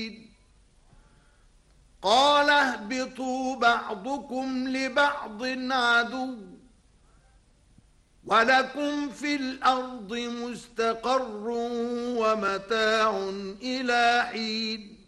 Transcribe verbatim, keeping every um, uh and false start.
قال اهبطوا بعضكم لبعض عدو ولكم في الأرض مستقر ومتاع إلى حين